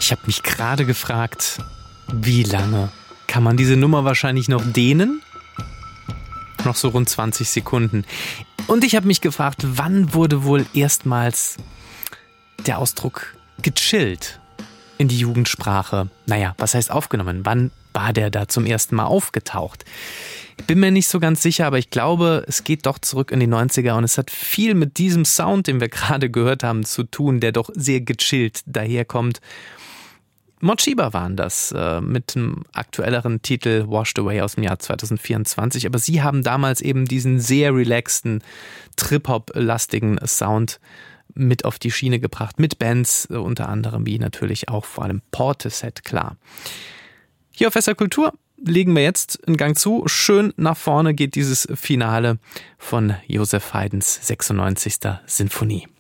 Ich habe mich gerade gefragt, wie lange kann man diese Nummer wahrscheinlich noch dehnen? Noch so rund 20 Sekunden. Und ich habe mich gefragt, wann wurde wohl erstmals der Ausdruck gechillt in die Jugendsprache? Naja, was heißt aufgenommen? Wann war der da zum ersten Mal aufgetaucht? Ich bin mir nicht so ganz sicher, aber ich glaube, es geht doch zurück in die 90er und es hat viel mit diesem Sound, den wir gerade gehört haben, zu tun, der doch sehr gechillt daherkommt. Morcheeba waren das mit einem aktuelleren Titel Washed Away aus dem Jahr 2024. Aber sie haben damals eben diesen sehr relaxten, Trip-Hop-lastigen Sound mit auf die Schiene gebracht. Mit Bands unter anderem wie natürlich auch vor allem Portishead, klar. Hier auf SR Kultur legen wir jetzt einen Gang zu. Schön nach vorne geht dieses Finale von Joseph Haydns 96. Sinfonie.